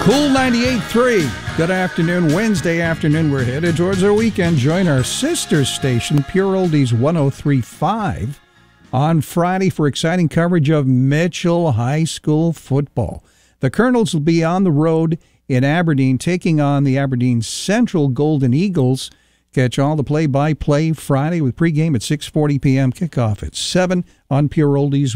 Cool 98.3. Good afternoon. Wednesday afternoon. We're headed towards our weekend. Join our sister station, Pure Oldies 103.5, on Friday for exciting coverage of Mitchell High School football. The Colonels will be on the road in Aberdeen, taking on the Aberdeen Central Golden Eagles. Catch all the play-by-play Friday with pregame at 6:40 p.m., kickoff at 7 on Pure Oldies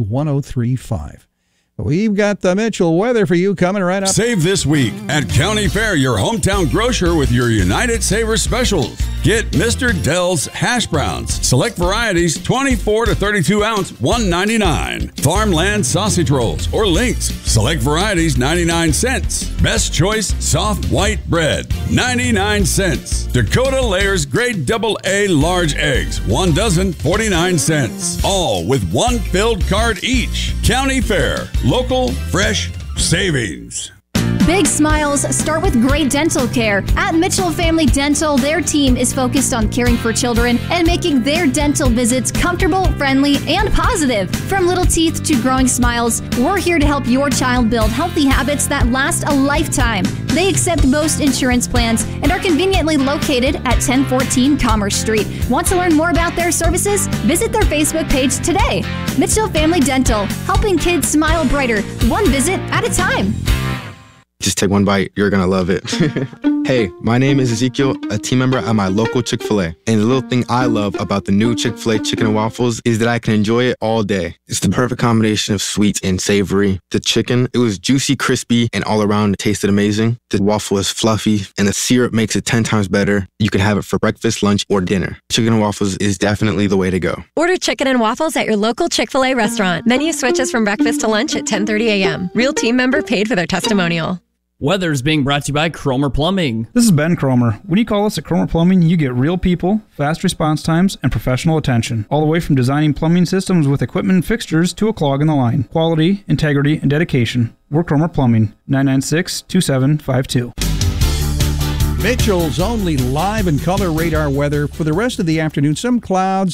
103.5. We've got the Mitchell weather for you coming right up. Save this week at County Fair, your hometown grocer, with your United Savers specials. Get Mr. Dell's hash browns, select varieties, 24 to 32 ounce, $1.99. Farmland sausage rolls or links, select varieties, 99 cents. Best choice soft white bread, 99 cents. Dakota Layers grade AA large eggs, 1 dozen, 49 cents. All with one filled card each. County Fair. Local, fresh savings. Big smiles start with great dental care. At Mitchell Family Dental, their team is focused on caring for children and making their dental visits comfortable, friendly, and positive. From little teeth to growing smiles, we're here to help your child build healthy habits that last a lifetime. They accept most insurance plans and are conveniently located at 1014 Commerce Street. Want to learn more about their services? Visit their Facebook page today. Mitchell Family Dental, helping kids smile brighter, one visit at a time. Just take one bite. You're going to love it. Hey, my name is Ezekiel, a team member at my local Chick-fil-A. And the little thing I love about the new Chick-fil-A chicken and waffles is that I can enjoy it all day. It's the perfect combination of sweet and savory. The chicken, it was juicy, crispy, and all around it tasted amazing. The waffle is fluffy, and the syrup makes it 10 times better. You can have it for breakfast, lunch, or dinner. Chicken and waffles is definitely the way to go. Order chicken and waffles at your local Chick-fil-A restaurant. Menu switches from breakfast to lunch at 10:30 a.m. Real team member paid for their testimonial. Weather is being brought to you by Cromer Plumbing. This is Ben Cromer. When you call us at Cromer Plumbing, you get real people, fast response times, and professional attention. All the way from designing plumbing systems with equipment and fixtures to a clog in the line. Quality, integrity, and dedication. We're Cromer Plumbing. 996-2752. Mitchell's only live and color radar weather for the rest of the afternoon. Some clouds.